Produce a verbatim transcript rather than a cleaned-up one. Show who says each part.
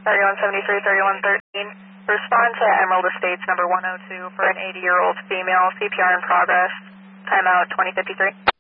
Speaker 1: thirty-one seventy-three, thirty-one thirteen. Respond to Emerald Estates number one oh two for an eighty-year-old female, C P R in progress. Timeout twenty fifty-three.